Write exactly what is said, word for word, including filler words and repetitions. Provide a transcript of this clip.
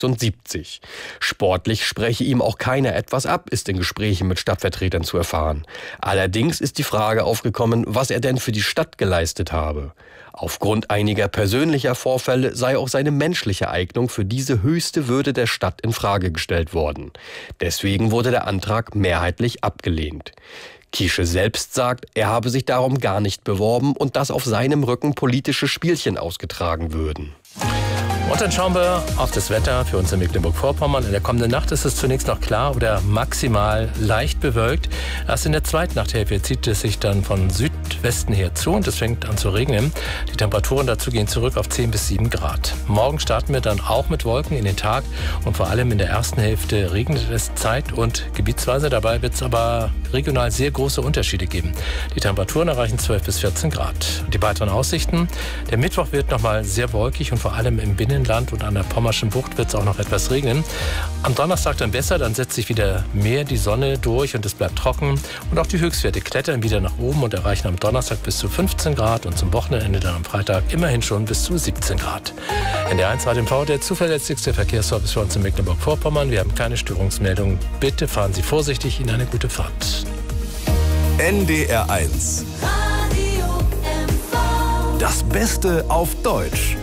siebzig. Sportlich spreche ihm auch keiner etwas ab, ist in Gesprächen mit Stadtvertretern zu erfahren. Allerdings ist die Frage aufgekommen, was er denn für die Stadt geleistet habe. Aufgrund einiger persönlicher Vorfälle sei auch seine menschliche Eignung für diese höchste Würde der Stadt in Frage gestellt worden. Deswegen wurde der Antrag mehrheitlich abgelehnt. Kiesche selbst sagt, er habe sich darum gar nicht beworben und dass auf seinem Rücken politische Spielchen ausgetragen würden. Und dann schauen wir auf das Wetter für uns in Mecklenburg-Vorpommern. In der kommenden Nacht ist es zunächst noch klar oder maximal leicht bewölkt. Erst in der zweiten Nachthälfte zieht es sich dann von Südwesten her zu und es fängt an zu regnen. Die Temperaturen dazu gehen zurück auf zehn bis sieben Grad. Morgen starten wir dann auch mit Wolken in den Tag und vor allem in der ersten Hälfte regnet es zeit- und gebietsweise. Dabei wird es aber regional sehr große Unterschiede geben. Die Temperaturen erreichen zwölf bis vierzehn Grad. Und die weiteren Aussichten: Der Mittwoch wird nochmal sehr wolkig und vor allem im Binnenland und an der Pommerschen Bucht wird es auch noch etwas regnen. Am Donnerstag dann besser, dann setzt sich wieder mehr die Sonne durch und es bleibt trocken. Und auch die Höchstwerte klettern wieder nach oben und erreichen am Donnerstag bis zu fünfzehn Grad und zum Wochenende dann am Freitag immerhin schon bis zu siebzehn Grad. N D R eins Radio M V, der zuverlässigste Verkehrsservice für uns in Mecklenburg-Vorpommern. Wir haben keine Störungsmeldungen. Bitte fahren Sie vorsichtig, Ihnen eine gute Fahrt. N D R eins. Das Beste auf Deutsch.